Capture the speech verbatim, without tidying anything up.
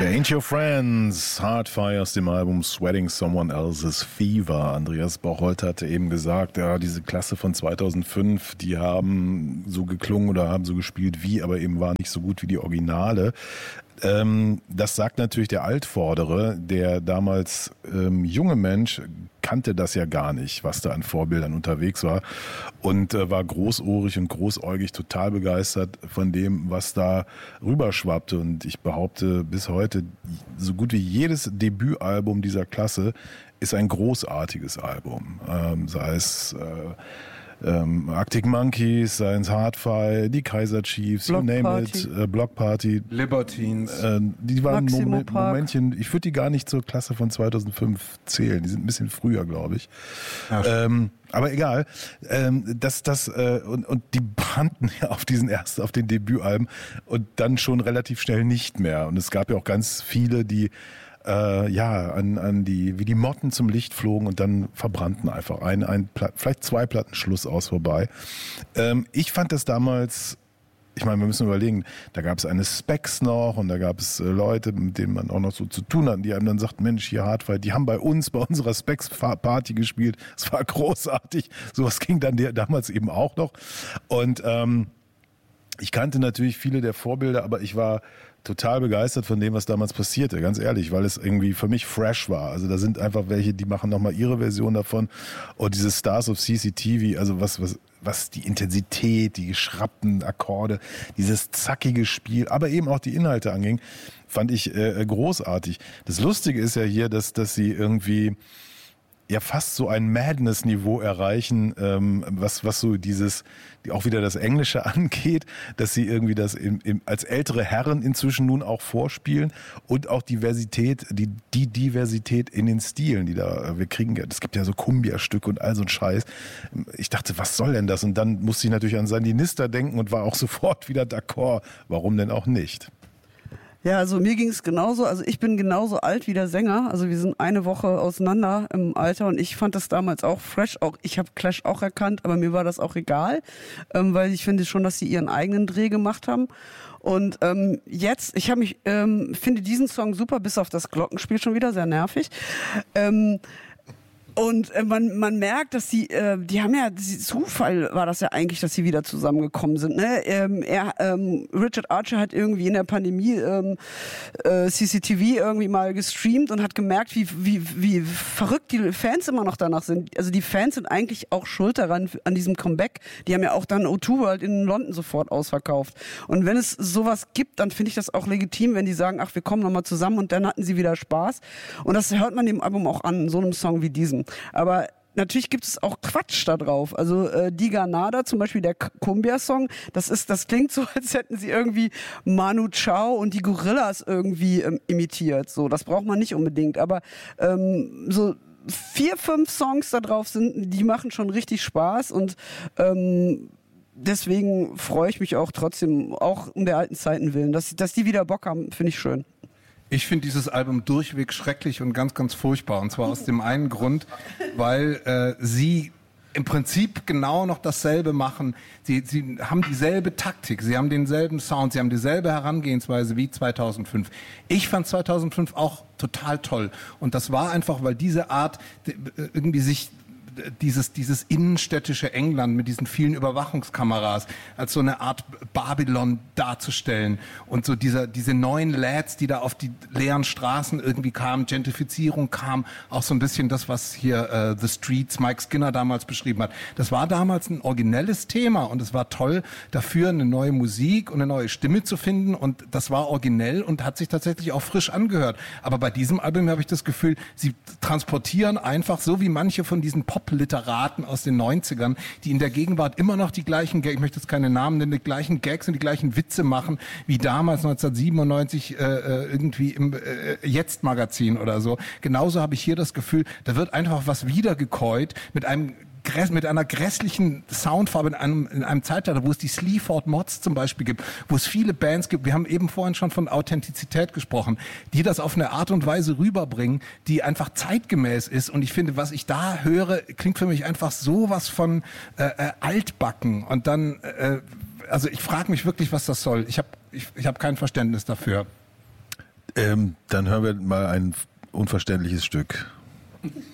Ain't Your Friends, Hardfire aus dem Album Sweating Someone Else's Fever. Andreas Bocholt hatte eben gesagt, ja, diese Klasse von zweitausendfünf, die haben so geklungen oder haben so gespielt wie, aber eben war nicht so gut wie die Originale. Ähm, das sagt natürlich der Altvordere, der damals ähm, junge Mensch kannte das ja gar nicht, was da an Vorbildern unterwegs war und äh, war großohrig und großäugig total begeistert von dem, was da rüberschwappte. Und ich behaupte bis heute, so gut wie jedes Debütalbum dieser Klasse ist ein großartiges Album. Ähm, sei es äh, Ähm, Arctic Monkeys, sei es Hardfire, die Kaiser Chiefs, Block you name Party. it, äh, Block Party, Libertines, äh, die waren Maximo Moment, Park. Momentchen, ich würde die gar nicht zur Klasse von zweitausendfünf zählen, die sind ein bisschen früher, glaube ich. Ja, ähm, aber egal, ähm, das, das, äh, und, und die brannten ja auf diesen ersten, auf den Debütalben und dann schon relativ schnell nicht mehr. Und es gab ja auch ganz viele, die Äh, ja, an, an die, wie die Motten zum Licht flogen und dann verbrannten einfach ein, ein vielleicht zwei Platten Schluss aus vorbei. Ähm, ich fand das damals, ich meine, wir müssen überlegen, da gab es eine Specs noch und da gab es äh, Leute, mit denen man auch noch so zu tun hat, die einem dann sagten, Mensch, hier Hardfire, die haben bei uns, bei unserer Specs-Party gespielt. Es war großartig. Sowas ging dann der, damals eben auch noch. Und ähm, ich kannte natürlich viele der Vorbilder, aber ich war total begeistert von dem, was damals passierte, ganz ehrlich, weil es irgendwie für mich fresh war. Also da sind einfach welche, die machen nochmal ihre Version davon. Und diese Stars of C C T V, also was, was, was die Intensität, die geschraubten Akkorde, dieses zackige Spiel, aber eben auch die Inhalte anging, fand ich äh, großartig. Das Lustige ist ja hier, dass, dass sie irgendwie ja fast so ein Madness-Niveau erreichen, ähm, was, was so dieses, die auch wieder das Englische angeht, dass sie irgendwie das im, im, als ältere Herren inzwischen nun auch vorspielen und auch Diversität, die, die Diversität in den Stilen, die da, wir kriegen, es gibt ja so Kumbia-Stücke und all so ein Scheiß. Ich dachte, was soll denn das? Und dann musste ich natürlich an Sandinista denken und war auch sofort wieder d'accord. Warum denn auch nicht? Ja, also mir ging es genauso. Also ich bin genauso alt wie der Sänger. Also wir sind eine Woche auseinander im Alter und ich fand das damals auch fresh. Auch ich habe Clash auch erkannt, aber mir war das auch egal, ähm, weil ich finde schon, dass sie ihren eigenen Dreh gemacht haben. Und ähm, jetzt, ich habe mich, ähm, finde diesen Song super, bis auf das Glockenspiel schon wieder sehr nervig. Ähm, Und äh, man, man merkt, dass sie, äh, die haben ja, die Zufall war das ja eigentlich, dass sie wieder zusammengekommen sind. Ne? Ähm, er, ähm, Richard Archer hat irgendwie in der Pandemie ähm, äh, C C T V irgendwie mal gestreamt und hat gemerkt, wie, wie, wie verrückt die Fans immer noch danach sind. Also die Fans sind eigentlich auch schuld daran, an diesem Comeback. Die haben ja auch dann O zwei World in London sofort ausverkauft. Und wenn es sowas gibt, dann finde ich das auch legitim, wenn die sagen, ach, wir kommen nochmal zusammen und dann hatten sie wieder Spaß. Und das hört man dem Album auch an, so einem Song wie diesem. Aber natürlich gibt es auch Quatsch da drauf. Also äh, Diga Nada, zum Beispiel der Cumbia-Song, das ist, das klingt so, als hätten sie irgendwie Manu Chao und die Gorillas irgendwie ähm, imitiert. So, das braucht man nicht unbedingt. Aber ähm, so vier, fünf Songs da drauf sind, die machen schon richtig Spaß und ähm, deswegen freue ich mich auch trotzdem, auch um der alten Zeiten willen, dass, dass die wieder Bock haben, finde ich schön. Ich finde dieses Album durchweg schrecklich und ganz, ganz furchtbar. Und zwar aus dem einen Grund, weil äh, sie im Prinzip genau noch dasselbe machen. Sie, sie haben dieselbe Taktik, sie haben denselben Sound, sie haben dieselbe Herangehensweise wie zweitausendfünf. Ich fand zweitausendfünf auch total toll. Und das war einfach, weil diese Art irgendwie sich dieses, dieses innenstädtische England mit diesen vielen Überwachungskameras als so eine Art Babylon darzustellen und so dieser, diese neuen Lads, die da auf die leeren Straßen irgendwie kamen, Gentrifizierung kam, auch so ein bisschen das, was hier uh, The Streets, Mike Skinner damals beschrieben hat. Das war damals ein originelles Thema und es war toll, dafür eine neue Musik und eine neue Stimme zu finden und das war originell und hat sich tatsächlich auch frisch angehört. Aber bei diesem Album habe ich das Gefühl, sie transportieren einfach so wie manche von diesen Pop Literaten aus den neunzigern, die in der Gegenwart immer noch die gleichen Gags, ich möchte jetzt keine Namen nennen, die gleichen Gags und die gleichen Witze machen, wie damals neunzehnhundertsiebenundneunzig äh, irgendwie im äh, Jetzt-Magazin oder so. Genauso habe ich hier das Gefühl, da wird einfach was wiedergekäut mit einem mit einer grässlichen Soundfarbe in einem, in einem Zeitalter, wo es die Sleaford Mods zum Beispiel gibt, wo es viele Bands gibt, wir haben eben vorhin schon von Authentizität gesprochen, die das auf eine Art und Weise rüberbringen, die einfach zeitgemäß ist und ich finde, was ich da höre, klingt für mich einfach sowas von äh, äh, altbacken und dann, äh, also ich frage mich wirklich, was das soll. Ich habe ich, ich hab kein Verständnis dafür. Ähm, dann hören wir mal ein unverständliches Stück.